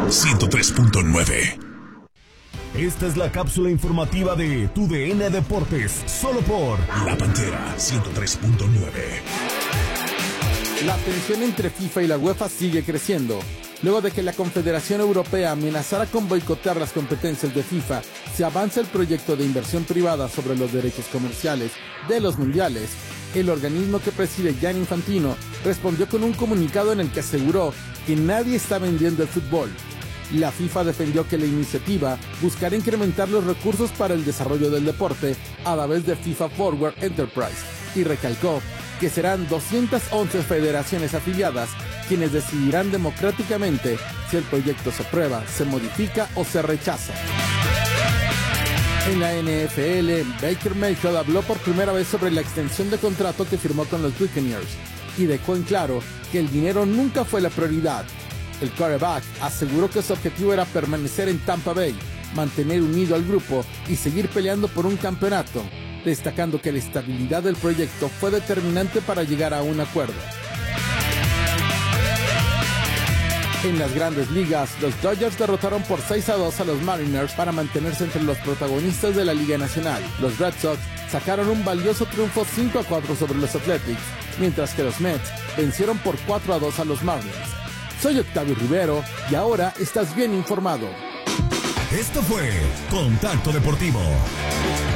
103.9. Esta es la cápsula informativa de Tu DN Deportes, solo por La Pantera 103.9. La tensión entre FIFA y la UEFA sigue creciendo. Luego de que la Confederación Europea amenazara con boicotear las competencias de FIFA, se avanza el proyecto de inversión privada sobre los derechos comerciales de los mundiales. El organismo que preside Gianni Infantino respondió con un comunicado en el que aseguró que nadie está vendiendo el fútbol. La FIFA defendió que la iniciativa buscará incrementar los recursos para el desarrollo del deporte a través de FIFA Forward Enterprise y recalcó que serán 211 federaciones afiliadas quienes decidirán democráticamente si el proyecto se aprueba, se modifica o se rechaza. En la NFL, Baker Mayfield habló por primera vez sobre la extensión de contrato que firmó con los Buccaneers y dejó en claro que el dinero nunca fue la prioridad. El quarterback aseguró que su objetivo era permanecer en Tampa Bay, mantener unido al grupo y seguir peleando por un campeonato, destacando que la estabilidad del proyecto fue determinante para llegar a un acuerdo. En las grandes ligas, los Dodgers derrotaron por 6-2 a los Mariners para mantenerse entre los protagonistas de la Liga Nacional. Los Red Sox sacaron un valioso triunfo 5-4 sobre los Athletics, mientras que los Mets vencieron por 4-2 a los Marlins. Soy Octavio Rivero y ahora estás bien informado. Esto fue Contacto Deportivo.